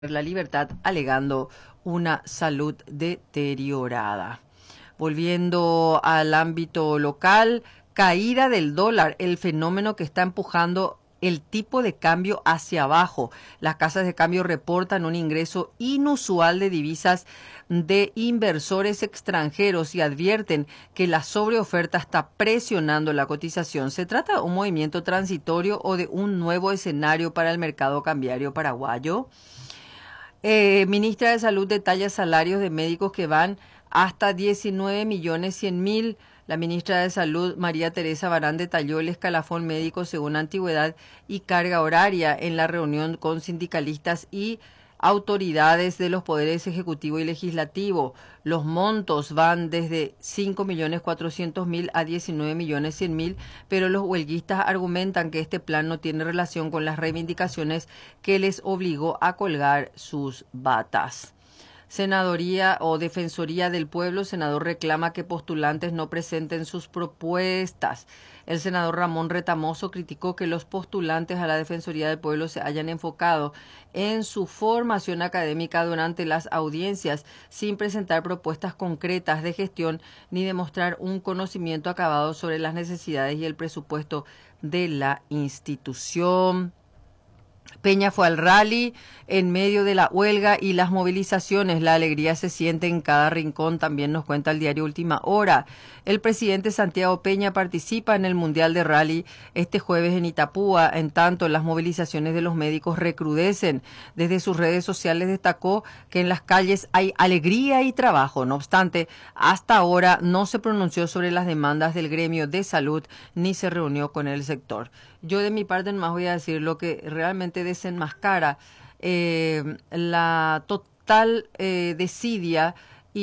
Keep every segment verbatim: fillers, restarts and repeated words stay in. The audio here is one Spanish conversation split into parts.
la libertad alegando una salud deteriorada. Volviendo al ámbito local, caída del dólar, el fenómeno que está empujando el tipo de cambio hacia abajo. Las casas de cambio reportan un ingreso inusual de divisas de inversores extranjeros y advierten que la sobreoferta está presionando la cotización. ¿Se trata de un movimiento transitorio o de un nuevo escenario para el mercado cambiario paraguayo? Eh, ministra de Salud detalla salarios de médicos que van hasta diecinueve millones cien mil. La ministra de Salud, María Teresa Barán, detalló el escalafón médico según antigüedad y carga horaria en la reunión con sindicalistas y autoridades de los poderes ejecutivo y legislativo. Los montos van desde cinco millones cuatrocientos mil a diecinueve millones cien mil, pero los huelguistas argumentan que este plan no tiene relación con las reivindicaciones que les obligó a colgar sus batas. Senadoría o Defensoría del Pueblo, senador reclama que postulantes no presenten sus propuestas. El senador Ramón Retamoso criticó que los postulantes a la Defensoría del Pueblo se hayan enfocado en su formación académica durante las audiencias sin presentar propuestas concretas de gestión ni demostrar un conocimiento acabado sobre las necesidades y el presupuesto de la institución. Peña fue al rally en medio de la huelga y las movilizaciones. La alegría se siente en cada rincón, también nos cuenta el diario Última Hora. El presidente Santiago Peña participa en el Mundial de Rally este jueves en Itapúa. En tanto, las movilizaciones de los médicos recrudecen. Desde sus redes sociales destacó que en las calles hay alegría y trabajo. No obstante, hasta ahora no se pronunció sobre las demandas del gremio de salud ni se reunió con el sector. Yo de mi parte más voy a decir lo que realmente desenmascara eh, la total eh, desidia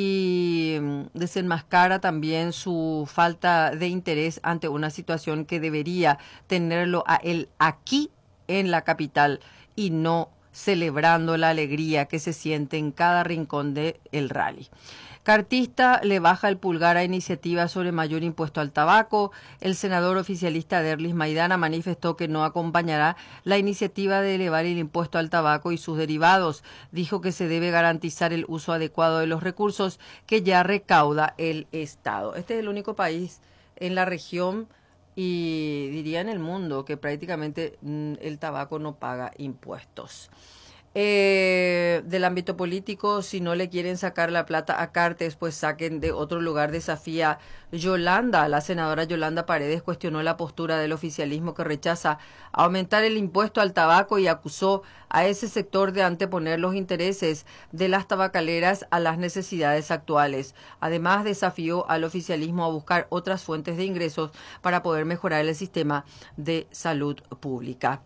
y desenmascara también su falta de interés ante una situación que debería tenerlo a él aquí en la capital y no celebrando la alegría que se siente en cada rincón del rally. Cartista le baja el pulgar a iniciativas sobre mayor impuesto al tabaco. El senador oficialista Derlis Maidana manifestó que no acompañará la iniciativa de elevar el impuesto al tabaco y sus derivados. Dijo que se debe garantizar el uso adecuado de los recursos que ya recauda el Estado. Este es el único país en la región y diría en el mundo que prácticamente mm, el tabaco no paga impuestos. Eh, del ámbito político, si no le quieren sacar la plata a Cartes, pues saquen de otro lugar, desafía Yolanda. La senadora Yolanda Paredes cuestionó la postura del oficialismo que rechaza aumentar el impuesto al tabaco y acusó a ese sector de anteponer los intereses de las tabacaleras a las necesidades actuales. Además, desafió al oficialismo a buscar otras fuentes de ingresos para poder mejorar el sistema de salud pública.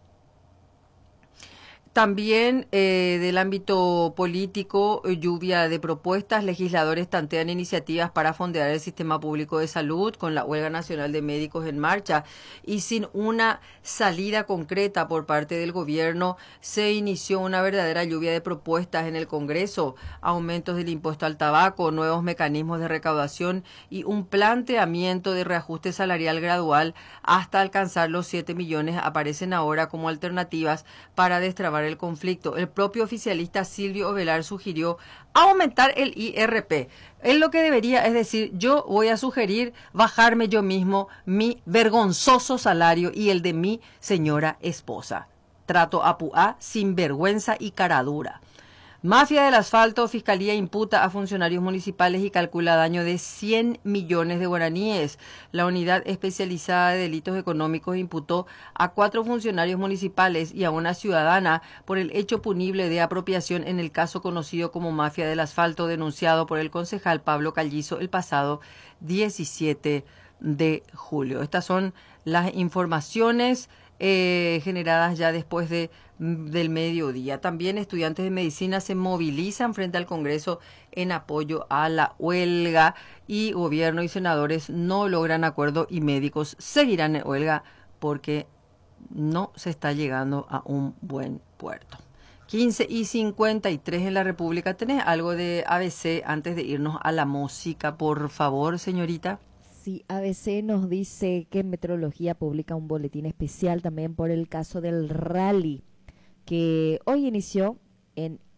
También eh, del ámbito político, lluvia de propuestas. Legisladores tantean iniciativas para fondear el sistema público de salud con la huelga nacional de médicos en marcha y sin una salida concreta por parte del gobierno. Se inició una verdadera lluvia de propuestas en el Congreso: aumentos del impuesto al tabaco, nuevos mecanismos de recaudación y un planteamiento de reajuste salarial gradual hasta alcanzar los siete millones aparecen ahora como alternativas para destrabar el conflicto. El propio oficialista Silvio Ovelar sugirió aumentar el I R P. Él lo que debería es decir, yo voy a sugerir bajarme yo mismo mi vergonzoso salario y el de mi señora esposa. Trato a Puá sin vergüenza y caradura. Mafia del asfalto, Fiscalía imputa a funcionarios municipales y calcula daño de cien millones de guaraníes. La unidad especializada de delitos económicos imputó a cuatro funcionarios municipales y a una ciudadana por el hecho punible de apropiación en el caso conocido como Mafia del asfalto, denunciado por el concejal Pablo Callizo el pasado diecisiete de julio. Estas son las informaciones Eh, generadas ya después de, del mediodía. También estudiantes de medicina se movilizan frente al Congreso en apoyo a la huelga y gobierno y senadores no logran acuerdo y médicos seguirán en huelga porque no se está llegando a un buen puerto. quince y cincuenta y tres en la República. ¿Tenés algo de A B C antes de irnos a la música, por favor, señorita? Sí, A B C nos dice que Metrología publica un boletín especial también por el caso del rally que hoy inició en